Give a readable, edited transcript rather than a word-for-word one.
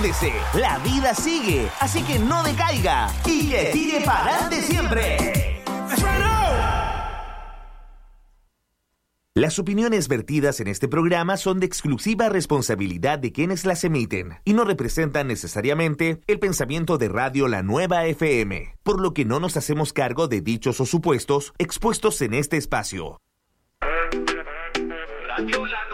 Apréndese, la vida sigue, así que no decaiga y que tire para adelante siempre. Las opiniones vertidas en este programa son de exclusiva responsabilidad de quienes las emiten y no representan necesariamente el pensamiento de Radio La Nueva FM, por lo que no nos hacemos cargo de dichos o supuestos expuestos en este espacio. Radio La